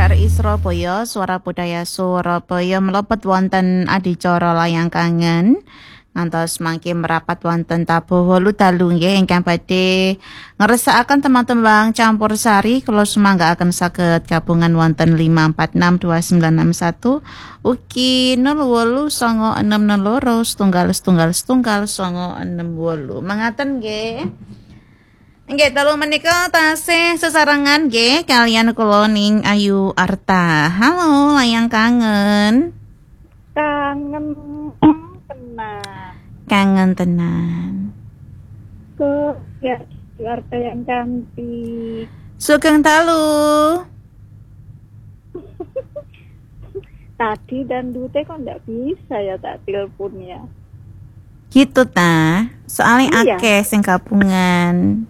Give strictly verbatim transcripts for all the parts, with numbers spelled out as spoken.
R I Surabaya, Suara Budaya Surabaya mlebet wonten adicara layang kangen. Ngantos mangke merapat wonten tabuh wolu dalu nggih ingkang badhe ngresakaken tembang-tembang campursari kula sumanggaaken saged gabungan wonten lima empat enam dua sembilan enam satu ugi nol wolu songo enem nol loro setunggal setunggal setunggal songo enem wolu. Mangaten nggih. Nggih dalu menika tasih sesarengan nggih kalian kula ning Ayu Arta. Halo layang kangen. Kangen tenan. Kangen tenan. Ke ya Jakarta yang cantik. Sugeng dalu. Tadi dan dute kok nggak bisa ya tak teleponnya. Gitu ta. Soalnya Iya. akeh sing gabungan.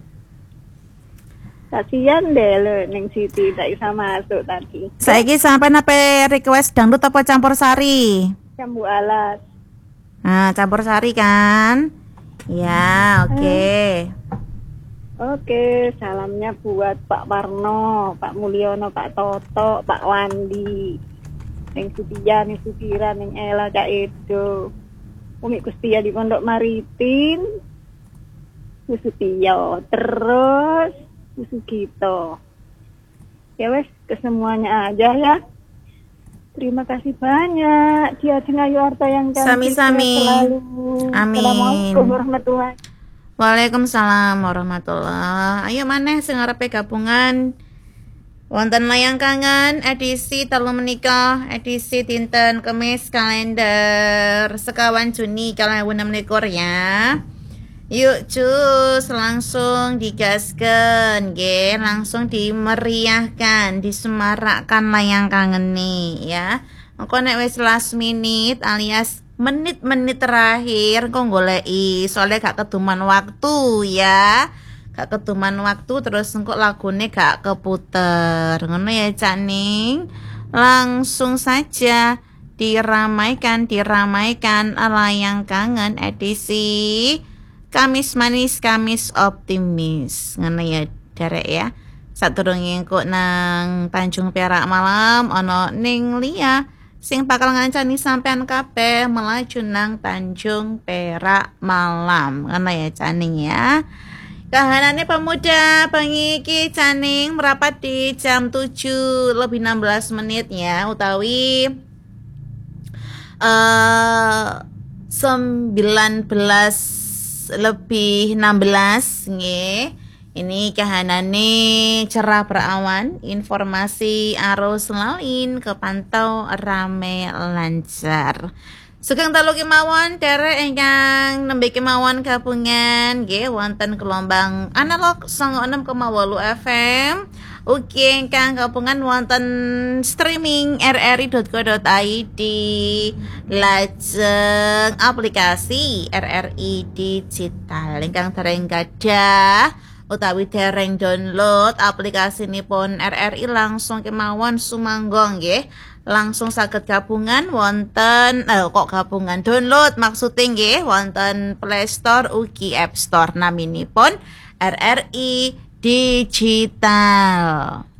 Kasian deh lo neng Siti tak bisa masuk tadi. Saiki sampai nape request dangdut apa campur sari? Jambu alas. Nah, campur sari kan? Ya, oke. Okay. Oke, salamnya buat Pak Warno, Pak Mulyono, Pak Toto, Pak Wandi, neng Sutia, neng Sukira, neng Ela, Kak Edo, Umi Kustia di Pondok Maritim, Bu Sutio, terus Bu Sugito. Ya wes, kesemuanya aja ya. Terima kasih banyak. Dia Ayu Arta yang cantik. Sami-sami. Selalu. Amin. Assalamualaikum warahmatullahi. Waalaikumsalam warahmatullahi. Ayo maneh sing arepe gabungan wonten layang kangen edisi telu menika edisi dinten Kemis kalender sekawan Juni dua ribu enam belas ya. Yuk cus langsung digaskan nggih, langsung dimeriahkan, disemarakkan layang kangen nih ya. Engko nek wis last minute alias menit-menit terakhir kok goleki soalnya gak keduman waktu ya. Gak keduman waktu terus engko lagune gak keputer. Ngono ya Cak Ning. Langsung saja diramaikan diramaikan layang kangen edisi Kamis manis, Kamis optimis. Ngono ya, derek ya. Sadurunge engko nang Tanjung Perak malam ana ning Lia sing bakal ngancani sampean kabeh melaju nang Tanjung Perak malam. Ngono ya Caning ya. Kahanane pemuda bengi iki Caning merapat di jam tujuh lebih enam belas menit ya utawi uh, sembilan belas lebih enam belas nggih. Ini kahanane cerah berawan, informasi arus lalin kepantau rame lancar. Sugeng dalu kemawon derek ingkang nembe kemawon gabungan nggih wonten gelombang analog sanga enam koma wolu F M. Ugi ingkang gabungan wonten streaming r r i dot co dot i d, lajeng aplikasi R R I digital ingkang dereng gadah utawi dereng download aplikasipun R R I langsung kemawon sumangga nggih. Langsung saged gabungan wonten eh, kok gabungan download maksudnya nggih wonten Play Store ugi App Store naminipun R R I digital.